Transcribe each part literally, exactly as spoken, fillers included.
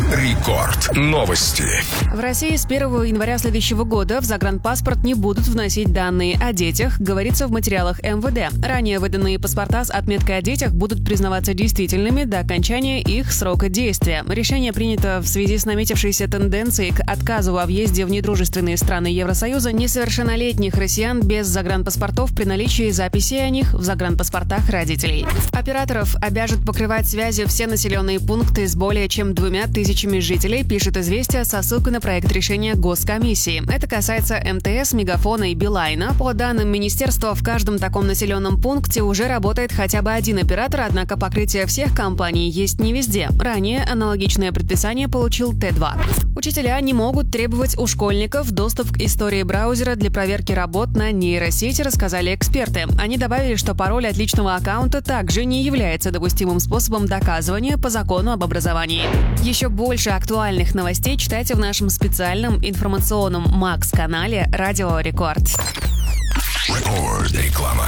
Рекорд. Новости. В России с первого января следующего года в загранпаспорт не будут вносить данные о детях, говорится в материалах эм вэ дэ. Ранее выданные паспорта с отметкой о детях будут признаваться действительными до окончания их срока действия. Решение принято в связи с наметившейся тенденцией к отказу во въезде в недружественные страны Евросоюза несовершеннолетних россиян без загранпаспортов при наличии записи о них в загранпаспортах родителей. Операторов обяжут покрывать связью все населенные пункты с более чем двумя тысячами жителей, пишет «Известия» со ссылкой на проект решения Госкомиссии. Это касается эм тэ эс, Мегафона и Билайна. По данным министерства, в каждом таком населенном пункте уже работает хотя бы один оператор, однако покрытие всех компаний есть не везде. Ранее аналогичное предписание получил тэ два. Учителя не могут требовать у школьников доступ к истории браузера для проверки работ на нейросети, рассказали эксперты. Они добавили, что пароль от личного аккаунта также не является допустимым способом доказывания по закону об образовании. Еще больше актуальных новостей читайте в нашем специальном информационном Макс-канале «Радио Рекорд». Рекорд. Реклама.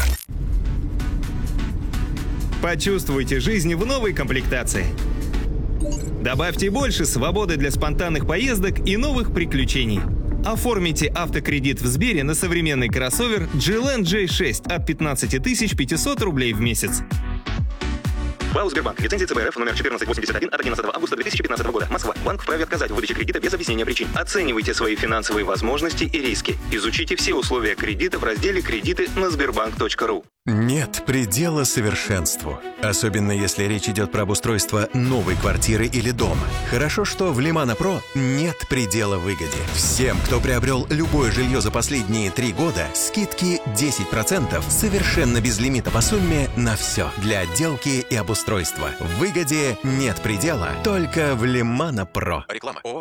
Почувствуйте жизнь в новой комплектации. Добавьте больше свободы для спонтанных поездок и новых приключений. Оформите автокредит в Сбере на современный кроссовер джи эл эн джей шесть от пятнадцать тысяч пятьсот рублей в месяц. БАУ «Сбербанк». Лицензия цэ бэ эр эф номер четырнадцать восемьдесят один от одиннадцатого августа две тысячи пятнадцатого года. Москва. Банк вправе отказать в выдаче кредита без объяснения причин. Оценивайте свои финансовые возможности и риски. Изучите все условия кредита в разделе «Кредиты» на сбербанк точка ру. Нет предела совершенству. Особенно если речь идет про обустройство новой квартиры или дома. Хорошо, что в Лимана Про нет предела выгоде. Всем, кто приобрел любое жилье за последние три года, скидки десять процентов совершенно без лимита по сумме на все. Для отделки и обустройства. В выгоде нет предела, только в Лимана Про. Реклама.